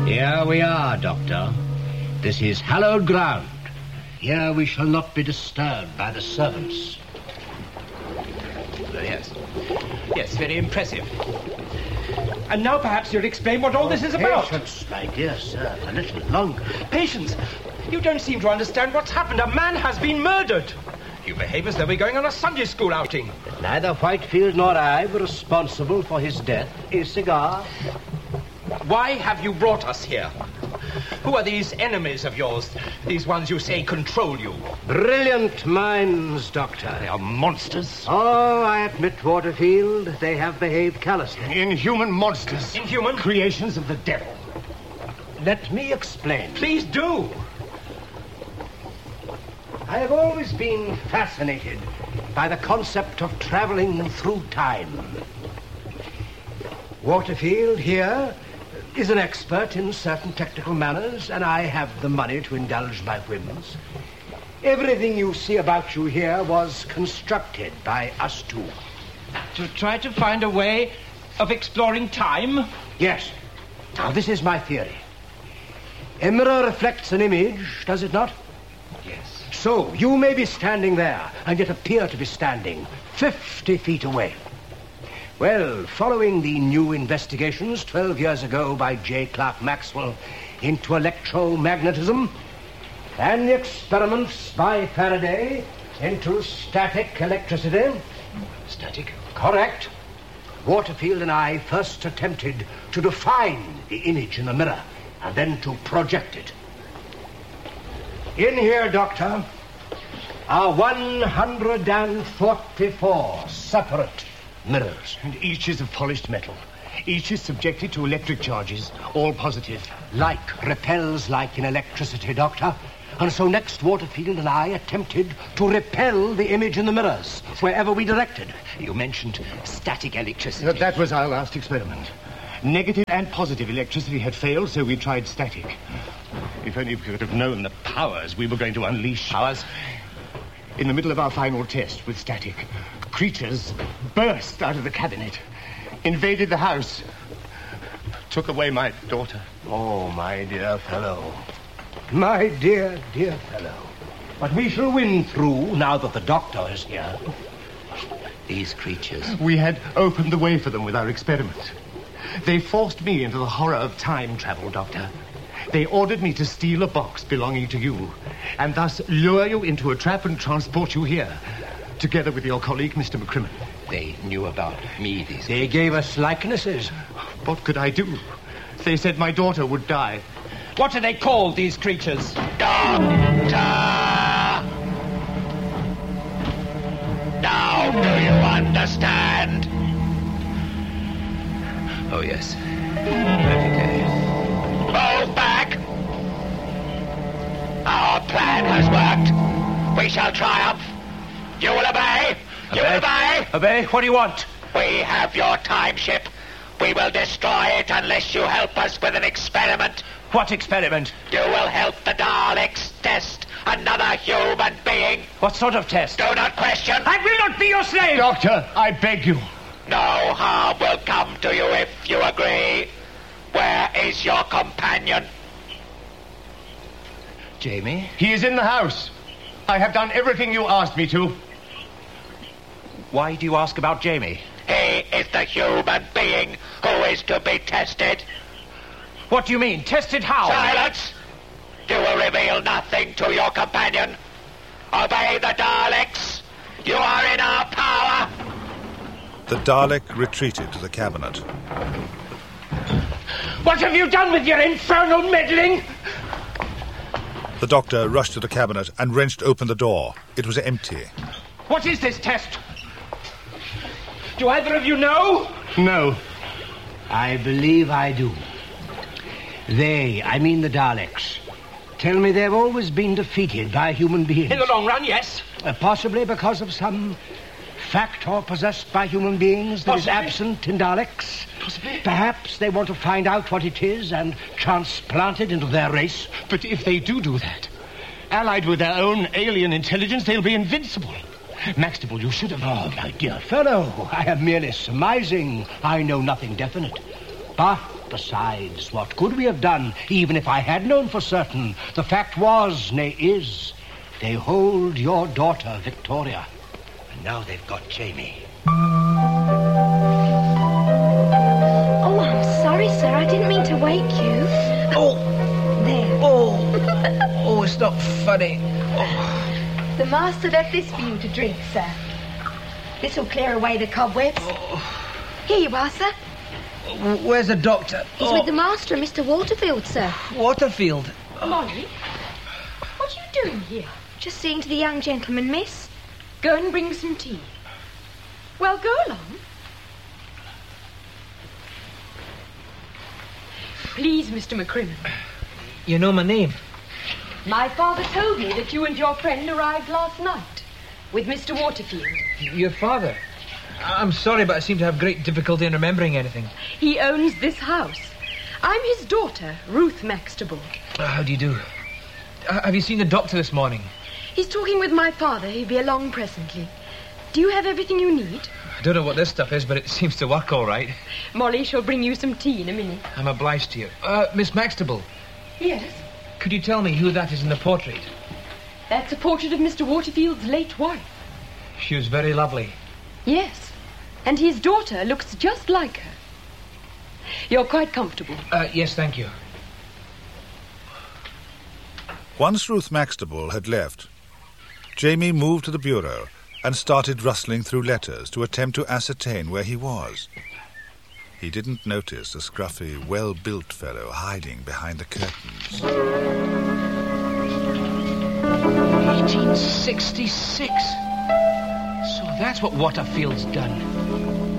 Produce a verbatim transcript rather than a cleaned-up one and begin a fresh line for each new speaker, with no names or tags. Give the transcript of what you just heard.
Here we are, Doctor. This is hallowed ground. Here we shall not be disturbed by the servants.
Oh, yes. Yes, very impressive. And now perhaps you'll explain what all this is about.
Patience, my dear sir, a little longer.
Patience? You don't seem to understand what's happened. A man has been murdered. You behave as though we're going on a Sunday school outing.
Neither Whitefield nor I were responsible for his death. A cigar?
Why have you brought us here? Who are these enemies of yours? These ones you say control you?
Brilliant minds, Doctor.
They are monsters.
Oh, I admit, Waterfield, they have behaved callously.
Inhuman monsters.
Inhuman?
Creations of the devil.
Let me explain.
Please do.
I have always been fascinated by the concept of traveling through time. Waterfield here is an expert in certain technical matters, and I have the money to indulge my whims. Everything you see about you here was constructed by us two.
To try to find a way of exploring time?
Yes. Now, this is my theory. A mirror reflects an image, does it not?
Yes.
So, you may be standing there, and yet appear to be standing fifty feet away. Well, following the new investigations twelve years ago by J. Clark Maxwell into electromagnetism, and the experiments by Faraday into static electricity.
Static?
Correct. Waterfield and I first attempted to define the image in the mirror and then to project it. In here, Doctor, are one hundred forty-four separate mirrors.
And each is of polished metal. Each is subjected to electric charges, all positive.
Like repels like in electricity, Doctor. And so next, Waterfield and I attempted to repel the image in the mirrors, wherever we directed.
You mentioned static electricity.
That, that was our last experiment. Negative and positive electricity had failed, so we tried static. If only we could have known the powers we were going to unleash.
Powers?
In the middle of our final test with static, creatures burst out of the cabinet, invaded the house, took away my daughter.
Oh, my dear fellow. My dear, dear fellow. But we shall win through now that the doctor is here.
These creatures.
We had opened the way for them with our experiment. They forced me into the horror of time travel, Doctor. They ordered me to steal a box belonging to you, and thus lure you into a trap and transport you here, together with your colleague, Mister McCrimmon.
They knew about me, these...
They gave us likenesses.
What could I do? They said my daughter would die.
What are they called, these creatures?
Doctor! Now do you understand?
Oh, yes. Perfectly.
Move back! Our plan has worked. We shall triumph. You will obey? You will obey?
Obey? What do you want?
We have your time ship. We will destroy it unless you help us with an experiment.
What experiment?
You will help the Daleks test another human being.
What sort of test?
Do not question.
I will not be your slave!
Doctor, I beg you.
No harm will come to you if you agree. Where is your companion?
Jamie?
He is in the house. I have done everything you asked me to.
Why do you ask about Jamie?
He is the human being who is to be tested.
What do you mean? Tested how?
Silence! You will reveal nothing to your companion. Obey the Daleks. You are in our power.
The Dalek retreated to the cabinet.
What have you done with your infernal meddling?
The doctor rushed to the cabinet and wrenched open the door. It was empty.
What is this test? Do either of you know?
No.
I believe I do. They, I mean the Daleks, tell me they've always been defeated by human beings.
In the long run, yes.
Uh, possibly because of some factor possessed by human beings that
Possibly.
is absent in Daleks.
Possibly.
Perhaps they want to find out what it is and transplant it into their race.
But if they do do that, allied with their own alien intelligence, they'll be invincible. Maxtable, you should have...
Oh, my dear fellow, I am merely surmising. I know nothing definite. But Besides, what could we have done, even if I had known for certain? The fact was, nay is, they hold your daughter, Victoria. And now they've got Jamie.
Oh, I'm sorry, sir. I didn't mean to wake you.
Oh!
There.
Oh! Oh, it's not funny. Oh.
The master left this for you to drink, sir. This'll clear away the cobwebs.
Oh.
Here you are, sir.
Where's the doctor?
He's
oh.
with the master and Mister Waterfield, sir.
Waterfield?
Molly, what are you doing here?
Just seeing to the young gentleman, miss.
Go and bring some tea. Well, go along. Please, Mister McCrimmon.
You know my name?
My father told me that you and your friend arrived last night with Mister Waterfield.
Your father? I'm sorry, but I seem to have great difficulty in remembering anything.
He owns this house. I'm his daughter, Ruth Maxtable.
Uh, how do you do? Uh, have you seen the doctor this morning?
He's talking with my father. He'll be along presently. Do you have everything you need?
I don't know what this stuff is, but it seems to work all right.
Molly shall bring you some tea in a minute.
I'm obliged to you. Uh, Miss Maxtable.
Yes?
Could you tell me who that is in the portrait?
That's a portrait of Mister Waterfield's late wife.
She was very lovely.
Yes, and his daughter looks just like her. You're quite comfortable.
Uh, yes, thank you.
Once Ruth Maxtable had left, Jamie moved to the bureau and started rustling through letters to attempt to ascertain where he was. He didn't notice a scruffy, well-built fellow hiding behind the curtains.
eighteen sixty-six. So that's what Waterfield's done.